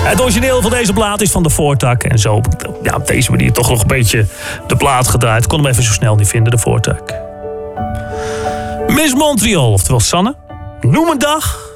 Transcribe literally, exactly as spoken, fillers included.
Het origineel van deze plaat is van de Voortak. En zo, ja, op deze manier toch nog een beetje de plaat gedraaid. Ik kon hem even zo snel niet vinden, de Voortak. Miss Montreal, oftewel Sanne. Noem een dag